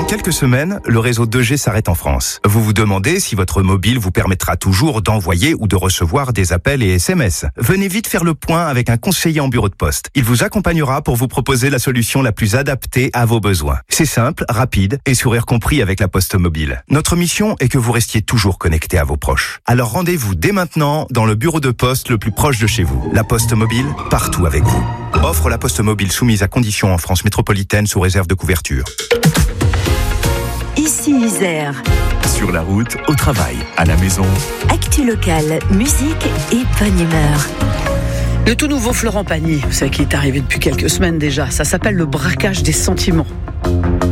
quelques semaines, le réseau 2G s'arrête en France. Vous vous demandez si votre mobile vous permettra toujours d'envoyer ou de recevoir des appels et SMS. Venez vite faire le point avec un conseiller en bureau de poste. Il vous accompagnera pour vous proposer la solution la plus adaptée à vos besoins. C'est simple, rapide et sourire compris avec la Poste Mobile. Notre mission est que vous restiez toujours connecté à vos proches. Alors rendez-vous dès maintenant dans le bureau de poste le plus proche de chez vous. La Poste Mobile, partout avec vous. Offre la Poste Mobile soumise à conditions en France métropolitaine sous réserve de couverture. Ici Isère. Sur la route, au travail, à la maison. Actu locale, musique et bonne humeur. Le tout nouveau Florent Pagny, vous savez qui est arrivé depuis quelques semaines déjà, ça s'appelle le braquage des sentiments.